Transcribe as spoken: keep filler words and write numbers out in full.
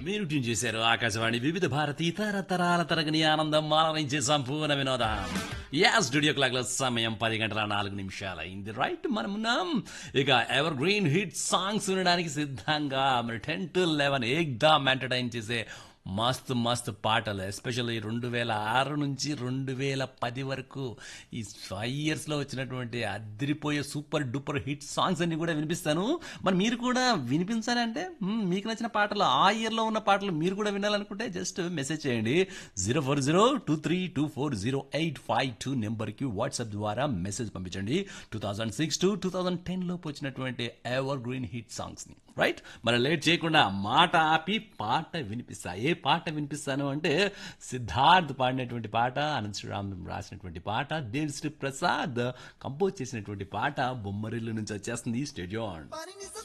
మీరు ట్యూన్ చేశారు ఆకాశవాణి వివిధ భారతి తరతరాల తరగని ఆనందం ఆలరించే సంపూర్ణ వినోదం. యా స్టూడియో క్లాక్ లో సమయం పది గంటల నాలుగు నిమిషాలు అయింది. రైట్, మనం ఉన్నాం ఇక ఎవర్ గ్రీన్ హిట్ సాంగ్స్ వినడానికి సిద్ధంగా. మరి టెన్ టు లెవెన్ ఏకదమ్ ఎంటర్టైన్ చేసే మస్తు మస్తు పాటలు, ఎస్పెషల్లీ రెండు వేల ఆరు నుంచి రెండు వేల పది వరకు ఈ ఫైవ్ ఇయర్స్లో వచ్చినటువంటి అదిరిపోయే సూపర్ డూపర్ హిట్ సాంగ్స్ అన్ని కూడా వినిపిస్తాను. మరి మీరు కూడా వినిపించాలి అంటే మ్మ్, మీకు నచ్చిన పాటలు, ఆ ఇయర్లో ఉన్న పాటలు మీరు కూడా వినాలనుకుంటే జస్ట్ మెసేజ్ చేయండి. Zero four zero two three two four zero eight five two నెంబర్కి వాట్సాప్ ద్వారా మెసేజ్ పంపించండి. Two thousand six to two thousand ten లోపు వచ్చినటువంటి ఎవర్ గ్రీన్ హిట్ సాంగ్స్ని. రైట్, మరి లేట్ చేయకుండా మాట ఆపి పాట వినిపిస్తా. ఏ పాట వినిపిస్తాను అంటే సిద్ధార్థ్ పాడినటువంటి పాట, అనంత శ్రీరామ్ రాసినటువంటి పాట, దేవిశ్రీ ప్రసాద్ కంపోజ్ చేసినటువంటి పాట బొమ్మరిల్లు నుంచి వచ్చేస్తుంది. స్టేడియం